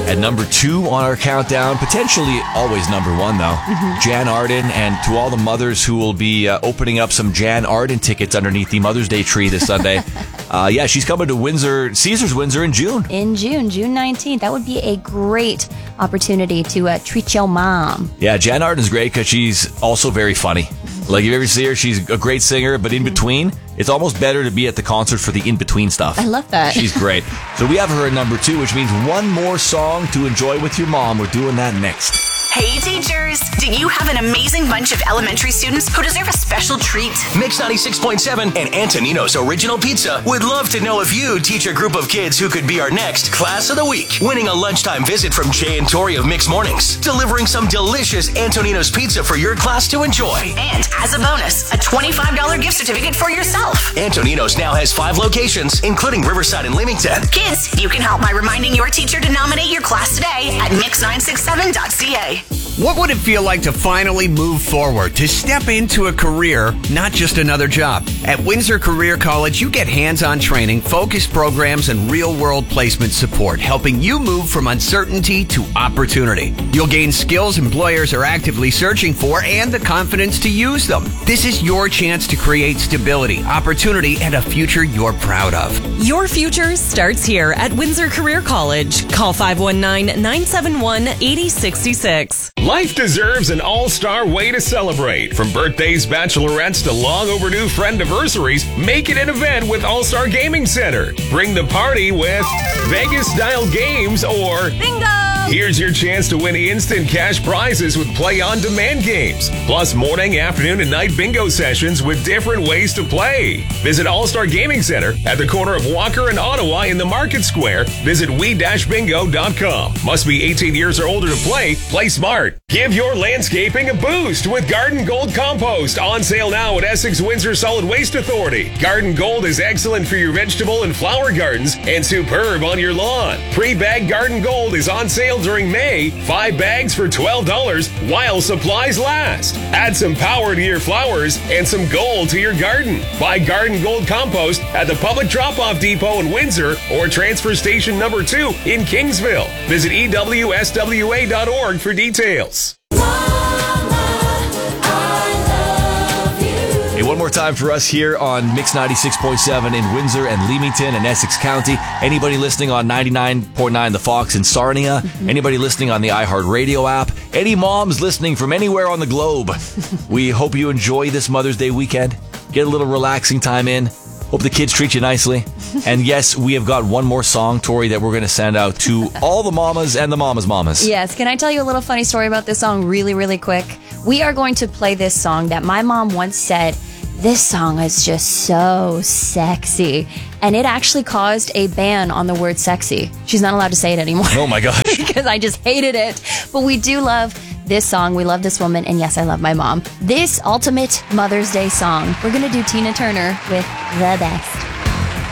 At number 2 on our countdown, potentially always number 1 though, Jan Arden. And to all the mothers who will be opening up some Jan Arden tickets underneath the Mother's Day tree this Sunday. Yeah, she's coming to Windsor, Caesars Windsor in June. In June 19th. That would be a great opportunity to treat your mom. Yeah, Jan Arden's great because she's also very funny. Like, if you ever see her, she's a great singer, but in between, it's almost better to be at the concert for the in-between stuff. I love that. She's great. So we have her at number 2, which means one more song to enjoy with your mom. We're doing that next. Hey teachers, do you have an amazing bunch of elementary students who deserve a special treat? Mix 96.7 and Antonino's Original Pizza would love to know if you teach a group of kids who could be our next Class of the Week. Winning a lunchtime visit from Jay and Tori of Mix Mornings. Delivering some delicious Antonino's Pizza for your class to enjoy. And as a bonus, a $25 gift certificate for yourself. Antonino's now has 5 locations, including Riverside and Leamington. Kids, you can help by reminding your teacher to nominate your class today at mix967.ca. What would it feel like to finally move forward, to step into a career, not just another job? At Windsor Career College, you get hands-on training, focused programs, and real-world placement support, helping you move from uncertainty to opportunity. You'll gain skills employers are actively searching for and the confidence to use them. This is your chance to create stability, opportunity, and a future you're proud of. Your future starts here at Windsor Career College. Call 519-971-8066. Life deserves an all-star way to celebrate. From birthdays, bachelorettes, to long overdue friend-anniversaries, make it an event with All-Star Gaming Center. Bring the party with Vegas-style games or Bingo! Here's your chance to win instant cash prizes with play-on-demand games, plus morning, afternoon, and night bingo sessions with different ways to play. Visit All-Star Gaming Center at the corner of Walker and Ottawa in the Market Square. Visit we-bingo.com. Must be 18 years or older to play. Play smart. Give your landscaping a boost with Garden Gold Compost. On sale now at Essex Windsor Solid Waste Authority. Garden Gold is excellent for your vegetable and flower gardens and superb on your lawn. Pre-bagged Garden Gold is on sale during May. 5 bags for $12 while supplies last. Add some power to your flowers and some gold to your garden. Buy Garden Gold Compost at the Public Drop-Off Depot in Windsor or Transfer Station number 2 in Kingsville. Visit EWSWA.org for details. Hey, one more time for us here on Mix 96.7 in Windsor and Leamington and Essex County. Anybody listening on 99.9 The Fox in Sarnia, anybody listening on the iHeartRadio app, any moms listening from anywhere on the globe, we hope you enjoy this Mother's Day weekend. Get a little relaxing time in. Hope the kids treat you nicely. And yes, we have got one more song, Tori, that we're going to send out to all the mamas and the mamas. Yes. Can I tell you a little funny story about this song really, really quick? We are going to play this song that my mom once said, this song is just so sexy. And it actually caused a ban on the word sexy. She's not allowed to say it anymore. Oh my gosh. Because I just hated it. But we do love this song. We love this woman. And yes, I love my mom. This ultimate Mother's Day song. We're going to do Tina Turner with The Best.